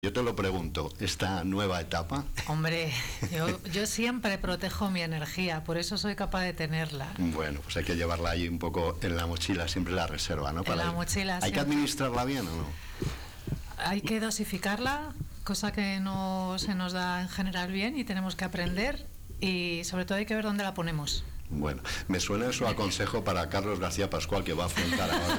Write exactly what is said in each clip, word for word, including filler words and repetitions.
Yo te lo pregunto, ¿esta nueva etapa? Hombre, yo, yo siempre protejo mi energía, por eso soy capaz de tenerla. Bueno, pues hay que llevarla ahí un poco en la mochila, siempre la reserva, ¿no? Para en la ir. mochila, ¿Hay siempre. que administrarla bien o no? Hay que dosificarla, cosa que no se nos da en general bien y tenemos que aprender, y sobre todo hay que ver dónde la ponemos. Bueno, me suena eso a consejo para Carlos García Pascual, que va a afrontar ahora.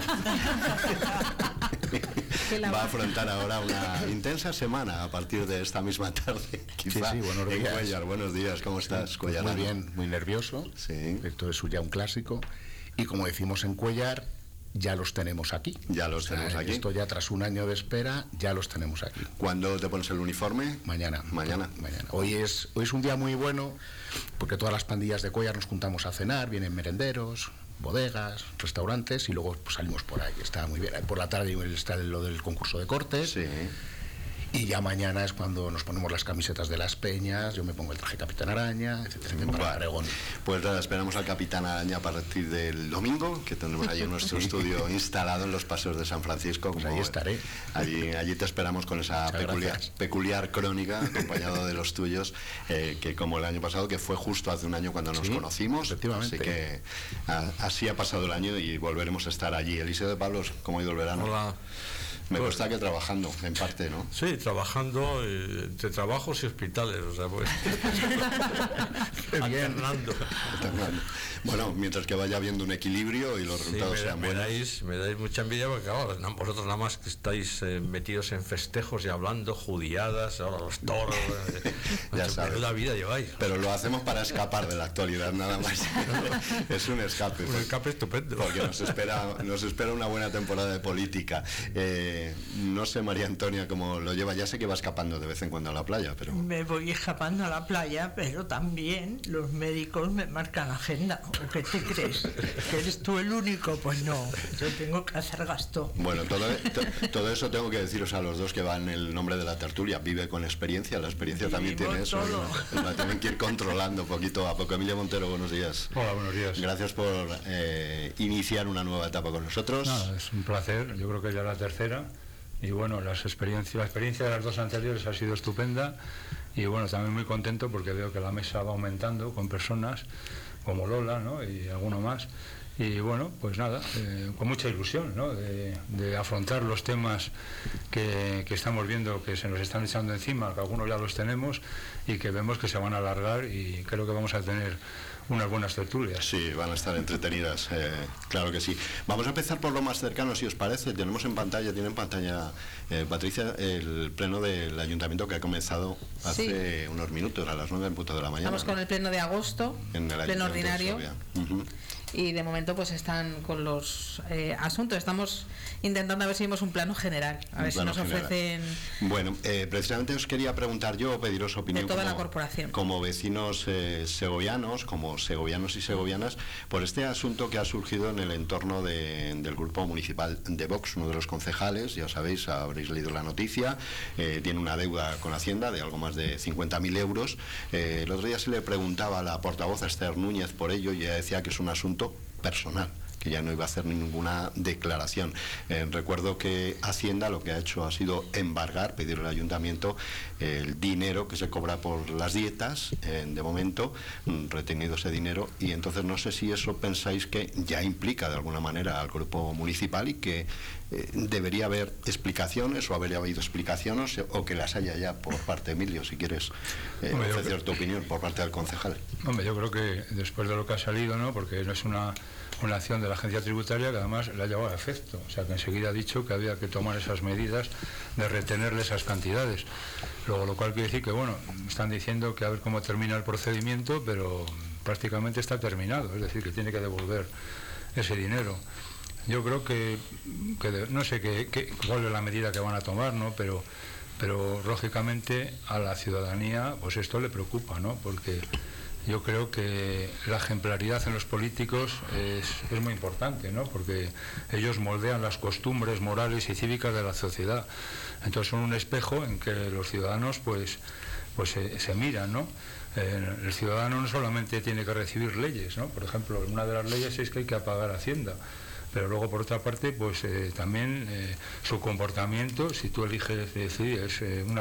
Va a afrontar ahora una intensa semana a partir de esta misma tarde. Quizá, sí, sí, buenos días. En Cuéllar. Buenos días, ¿cómo estás, sí, Cuéllar? Muy bien, muy nervioso. Sí. Esto es ya un clásico. Y como decimos en Cuéllar, ya los tenemos aquí. Ya los o sea, tenemos aquí. Esto ya tras un año de espera, ya los tenemos aquí. ¿Cuándo te pones el uniforme? Mañana. Mañana. Mañana. Hoy es, hoy es un día muy bueno porque todas las pandillas de Cuéllar nos juntamos a cenar, vienen merenderos, bodegas, restaurantes y luego pues, salimos por ahí. Está muy bien. Por la tarde está lo del concurso de cortes. Sí. Y ya mañana es cuando nos ponemos las camisetas de las peñas, yo me pongo el traje Capitán Araña, etcétera, etcétera, para Aragón. Pues nada, esperamos al Capitán Araña a partir del domingo, que tendremos allí nuestro estudio instalado en los paseos de San Francisco. Pues ahí estaré. Allí, allí te esperamos con esa peculiar, peculiar crónica, acompañado de los tuyos, eh, que como el año pasado, que fue justo hace un año cuando nos sí, conocimos. Efectivamente. Así que a, así ha pasado el año y volveremos a estar allí. Eliseo de Pablos, ¿cómo ha ido el verano? Hola. Me pues, consta que trabajando, en parte, ¿no? Sí, trabajando eh, entre trabajos y hospitales, o sea, pues... alternando. Bueno, mientras que vaya habiendo un equilibrio y los sí, resultados me, sean me buenos. Dais, me dais mucha envidia porque, claro, vosotros nada más que estáis eh, metidos en festejos y hablando, judiadas, ahora los toros... Eh, ya sabes. La vida lleváis. Pero lo hacemos para escapar de la actualidad, nada más. Es un escape. Un escape estupendo. Porque nos espera, nos espera una buena temporada de política. Eh, no sé, María Antonia, cómo lo lleva. Ya sé que va escapando de vez en cuando a la playa, pero... Me voy escapando a la playa, pero también los médicos me marcan agenda. ¿O qué te crees? ¿Que eres tú el único? Pues no, yo tengo que hacer gasto. Bueno, todo, to, todo eso tengo que deciros a los dos que van en el nombre de la tertulia. Vive con experiencia, la experiencia Vivimos también tiene eso. ¿no? La tienen que ir controlando poquito a poco. Emilio Montero, buenos días. Hola, buenos días. Gracias por eh, iniciar una nueva etapa con nosotros. No, es un placer, yo creo que ya es la tercera. Y bueno, las experiencias, la experiencia de las dos anteriores ha sido estupenda y bueno, también muy contento porque veo que la mesa va aumentando con personas como Lola, ¿no? Y alguno más. Y bueno, pues nada, eh, con mucha ilusión, ¿no? De, de afrontar los temas que, que estamos viendo que se nos están echando encima, que algunos ya los tenemos y que vemos que se van a alargar y creo que vamos a tener unas buenas tertulias. Sí, van a estar entretenidas, eh, claro que sí. Vamos a empezar por lo más cercano, si os parece. Tenemos en pantalla, tiene en pantalla, eh, Patricia, el pleno del ayuntamiento que ha comenzado hace sí. unos minutos, a las nueve en punto de la mañana. Estamos con ¿no? el pleno de agosto, en el pleno ordinario. Uh-huh. Y de momento pues están con los eh, asuntos. Estamos intentando a ver si vemos un plano general, a un ver si nos general. ofrecen. Bueno, eh, precisamente os quería preguntar yo, pediros opinión de toda como, la corporación, como vecinos eh, segovianos, como segovianos y segovianas, por este asunto que ha surgido en el entorno de, del grupo municipal de Vox. Uno de los concejales, ya sabéis, habréis leído la noticia, eh, tiene una deuda con Hacienda de algo más de cincuenta mil euros. Eh, el otro día se le preguntaba a la portavoz a Esther Núñez por ello y ella decía que es un asunto personal, que ya no iba a hacer ninguna declaración. Eh, recuerdo que Hacienda lo que ha hecho ha sido embargar, pedir al ayuntamiento el dinero que se cobra por las dietas, eh, de momento, retenido ese dinero, y entonces no sé si eso pensáis que ya implica de alguna manera al grupo municipal y que eh, debería haber explicaciones o haber habido explicaciones o que las haya ya por parte de Emilio, si quieres eh, Hombre, ofrecer creo... tu opinión por parte del concejal. Hombre, yo creo que después de lo que ha salido, ¿no? Porque no es una una acción de la agencia tributaria que además le ha llevado a efecto, o sea que enseguida ha dicho que había que tomar esas medidas de retenerle esas cantidades, luego lo cual quiere decir que bueno, están diciendo que a ver cómo termina el procedimiento, pero prácticamente está terminado, es decir que tiene que devolver ese dinero. Yo creo que, que de, no sé qué, qué, cuál es la medida que van a tomar, ¿no? pero pero lógicamente a la ciudadanía pues esto le preocupa, ¿no? Porque yo creo que la ejemplaridad en los políticos es, es muy importante, ¿no? Porque ellos moldean las costumbres morales y cívicas de la sociedad. Entonces son un espejo en que los ciudadanos pues, pues se, se miran, ¿no? Eh, el ciudadano no solamente tiene que recibir leyes, ¿no? Por ejemplo, una de las leyes es que hay que pagar Hacienda. pero luego por otra parte pues eh, también eh, su comportamiento, si tú eliges decidir, es eh, una